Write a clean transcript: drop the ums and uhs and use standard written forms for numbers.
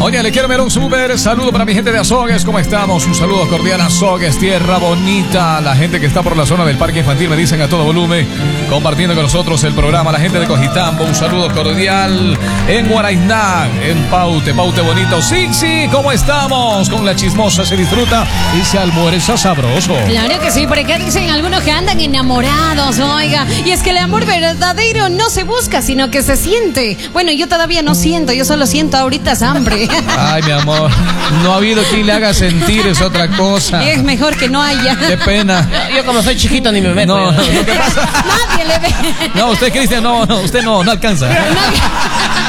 Oye, le quiero enviar un súper saludo para mi gente de Azogues. ¿Cómo estamos? Un saludo cordial a Azogues, tierra bonita. La gente que está por la zona del parque infantil me dicen a todo volumen, compartiendo con nosotros el programa. La gente de Cojitambo, un saludo cordial. En Guaraindá, en Paute bonito. Sí, ¿cómo estamos? Con la chismosa se disfruta y se almuerza sabroso. Claro que sí, por acá dicen algunos que andan enamorados, oiga. Y es que el amor verdadero no se busca, sino que se siente. Bueno, yo todavía no siento, yo solo siento ahorita hambre. Ay, mi amor, no ha habido quien le haga sentir, es otra cosa. Es mejor que no haya. Qué pena. Yo como soy chiquito ni me meto. No, ¿qué pasa? Nadie le ve. No, usted, Cristian, no, usted no alcanza.